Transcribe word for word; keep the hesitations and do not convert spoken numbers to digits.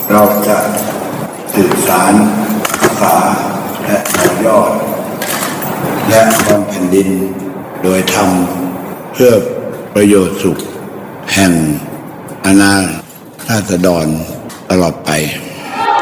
เราจะสื่อสารภาษาและต่อยอดและบำเพ็ญดินโดยทำเพื่อประโยชน์สุขแห่งอาณาราษฎรตลอดไป